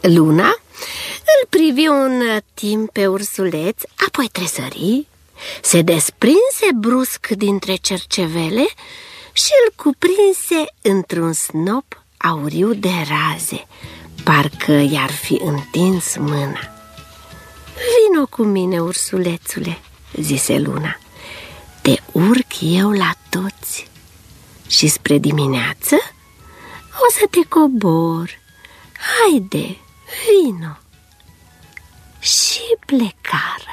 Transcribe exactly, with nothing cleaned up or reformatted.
Luna îl privi un timp pe ursuleț, apoi tresări, se desprinse brusc dintre cercevele și îl cuprinse într-un snop auriu de raze, parcă i-ar fi întins mâna. "Vino cu mine, ursulețule," zise Luna, "te urc eu la toți și spre dimineață o să te cobor. Haide, vino!" Și plecară.